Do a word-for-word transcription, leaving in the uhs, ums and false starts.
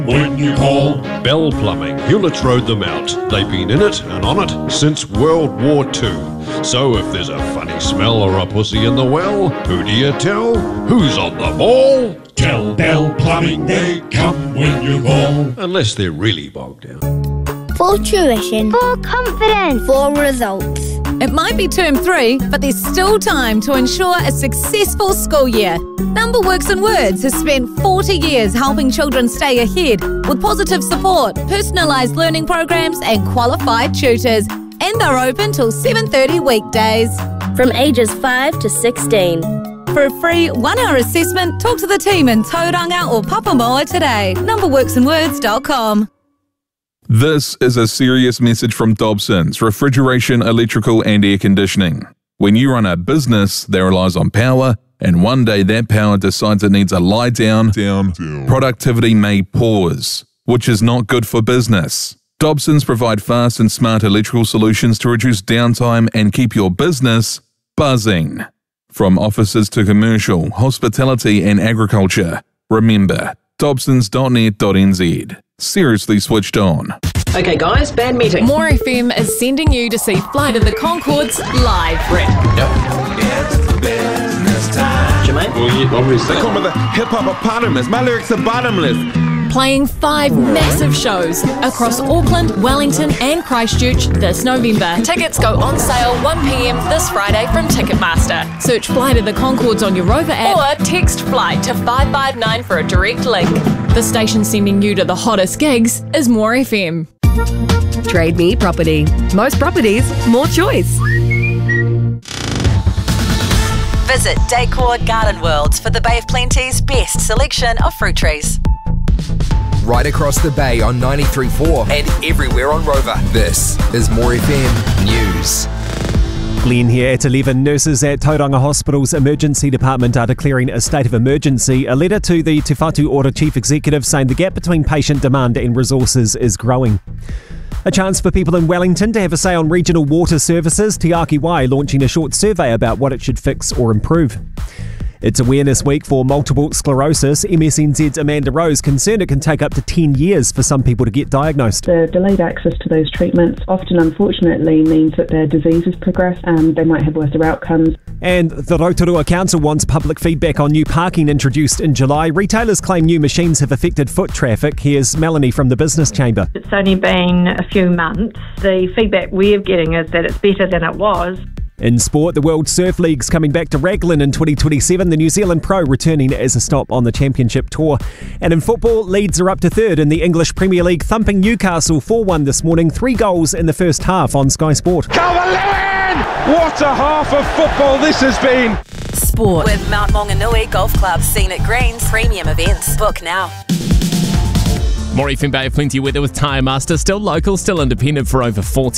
When you call Bell Plumbing, Hewlett's rode them out. They've been in it and on it since World War Two. So if there's a funny smell or a pussy in the well, who do you tell? Who's on the ball? Tell Bell Plumbing they come when you call. Unless they're really bogged down. For tuition. For confidence. For results. It might be term three, but there's still time to ensure a successful school year. Numberworks and Words has spent forty years helping children stay ahead with positive support, personalised learning programs and qualified tutors. And they're open till seven thirty weekdays. From ages five to sixteen. For a free one-hour assessment, talk to the team in Tauranga or Papamoa today. numberworks and words dot com. This is a serious message from Dobsons Refrigeration, Electrical and Air Conditioning. When you run a business that relies on power, and one day that power decides it needs a lie down, down, down. productivity may pause, which is not good for business. Dobsons provide fast and smart electrical solutions to reduce downtime and keep your business buzzing. From offices to commercial, hospitality and agriculture, remember dobsons dot net dot n z. Seriously switched on. Okay guys, band meeting. More F M is sending you to see Flight of the Conchords live. Brett. Yep. It's business time. Jermaine? Well, yeah, obviously. They call me the hip-hop-opotamus. My lyrics are bottomless. Playing five massive shows across Auckland, Wellington and Christchurch this November. Tickets go on sale one p m this Friday from Ticketmaster. Search Flight of the Conchords on your Rover app or text FLIGHT to five five nine for a direct link. The station sending you to the hottest gigs is More F M. Trade Me Property. Most properties, more choice. Visit Decor Garden Worlds for the Bay of Plenty's best selection of fruit trees. Right across the bay on ninety-three point four and everywhere on Rover. This is More F M News. Glenn here at eleven. Nurses at Tauranga Hospital's emergency department are declaring a state of emergency. A letter to the Te Whatu Ora Chief Executive saying the gap between patient demand and resources is growing. A chance for people in Wellington to have a say on regional water services. Te Aki Wai launching a short survey about what it should fix or improve. It's Awareness Week for multiple sclerosis. M S N Z's Amanda Rose concerned it can take up to ten years for some people to get diagnosed. The delayed access to those treatments often, unfortunately, means that their diseases progress and they might have worse outcomes. And the Rotorua Council wants public feedback on new parking introduced in July. Retailers claim new machines have affected foot traffic. Here's Melanie from the Business Chamber. It's only been a few months. The feedback we're getting is that it's better than it was. In sport, the World Surf League's coming back to Raglan in twenty twenty-seven, the New Zealand Pro returning as a stop on the Championship Tour. And in football, Leeds are up to third in the English Premier League, thumping Newcastle four one this morning. Three goals in the first half on Sky Sport. Calvert-Lewin! What a half of football this has been! Sport. With Mount Maunganui Golf Club, Scenic Greens, premium events. Book now. More F M Bay of Plenty weather with Tyre Master. Still local, still independent for over forty